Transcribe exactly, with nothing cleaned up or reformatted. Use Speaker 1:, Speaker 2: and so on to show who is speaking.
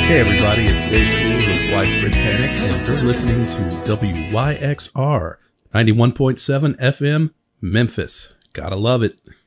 Speaker 1: Hey everybody, it's Dave School with Widespread Panic, and you're listening to W Y X R ninety-one point seven F M, Memphis. Gotta love it.